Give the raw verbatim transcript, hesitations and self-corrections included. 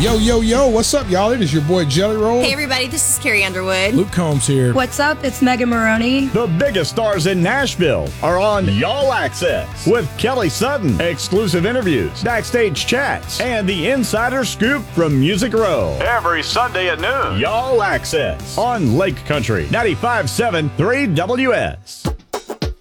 Yo, yo, yo, what's up, y'all? It is your boy Jelly Roll. Hey, everybody, this is Carrie Underwood. Luke Combs here. What's up? It's Megan Maroney. The biggest stars in Nashville are on Y'all Access with Kelly Sutton. Exclusive interviews, backstage chats, and the insider scoop from Music Row. Every Sunday at noon. Y'all Access on Lake Country ninety-five point seven three W S.